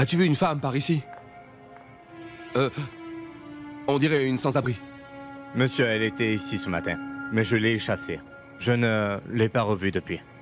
As-tu vu une femme par ici? On dirait une sans-abri. Monsieur, elle était ici ce matin, mais je l'ai chassée. Je ne l'ai pas revue depuis.